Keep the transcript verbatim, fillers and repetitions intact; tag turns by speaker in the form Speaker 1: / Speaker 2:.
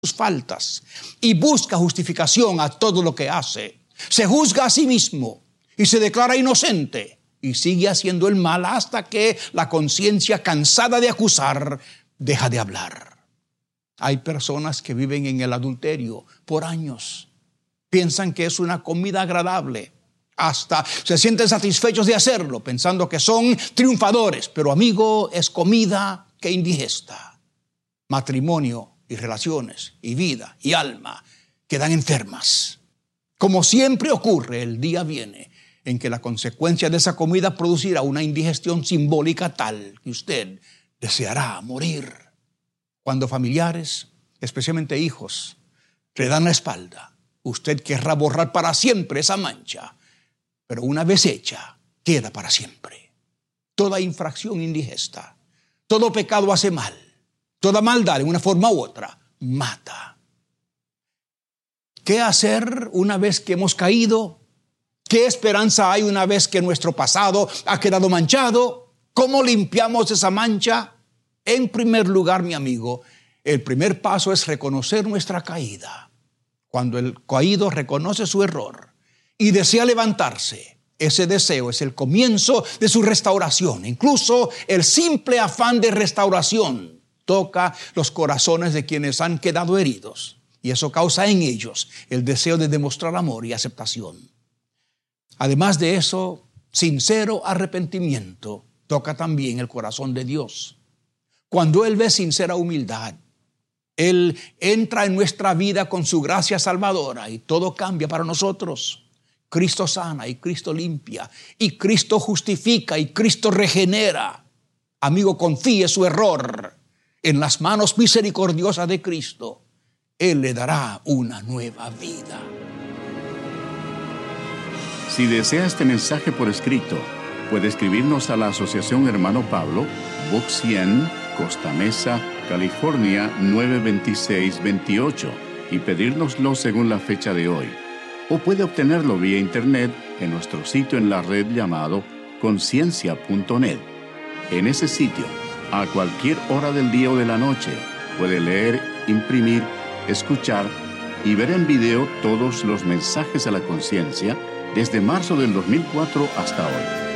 Speaker 1: sus faltas y busca justificación a todo lo que hace. Se juzga a sí mismo y se declara inocente y sigue haciendo el mal hasta que la conciencia, cansada de acusar, deja de hablar. Hay personas que viven en el adulterio por años. Piensan que es una comida agradable. Hasta se sienten satisfechos de hacerlo, pensando que son triunfadores. Pero, amigo, es comida que indigesta. Matrimonio y relaciones y vida y alma quedan enfermas. Como siempre ocurre, el día viene en que la consecuencia de esa comida producirá una indigestión simbólica tal que usted deseará morir. Cuando familiares, especialmente hijos, le dan la espalda, usted querrá borrar para siempre esa mancha, pero una vez hecha, queda para siempre. Toda infracción indigesta, todo pecado hace mal, toda maldad en una forma u otra mata. ¿Qué hacer una vez que hemos caído? ¿Qué esperanza hay una vez que nuestro pasado ha quedado manchado? ¿Cómo limpiamos esa mancha? En primer lugar, mi amigo, el primer paso es reconocer nuestra caída. Cuando el caído reconoce su error y desea levantarse, ese deseo es el comienzo de su restauración. Incluso el simple afán de restauración toca los corazones de quienes han quedado heridos y eso causa en ellos el deseo de demostrar amor y aceptación. Además de eso, sincero arrepentimiento toca también el corazón de Dios. Cuando Él ve sincera humildad, Él entra en nuestra vida con su gracia salvadora y todo cambia para nosotros. Cristo sana y Cristo limpia y Cristo justifica y Cristo regenera. Amigo, confíe su error en las manos misericordiosas de Cristo. Él le dará una nueva vida.
Speaker 2: Si desea este mensaje por escrito, puede escribirnos a la Asociación Hermano Pablo, Box cien, Costa Mesa, California nueve veintiséis veintiocho y pedírnoslo según la fecha de hoy. O puede obtenerlo vía internet en nuestro sitio en la red llamado conciencia punto net. En ese sitio, a cualquier hora del día o de la noche, puede leer, imprimir, escuchar y ver en video todos los mensajes a la conciencia desde marzo del dos mil cuatro hasta hoy.